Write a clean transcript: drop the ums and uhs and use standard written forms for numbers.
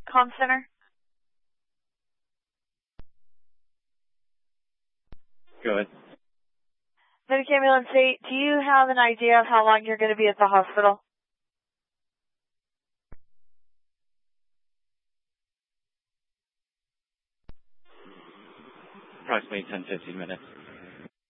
Comm Center. Go ahead. Medic Ambulance 8, do you have an idea of how long you're going to be at the hospital? Approximately 10, 15 minutes.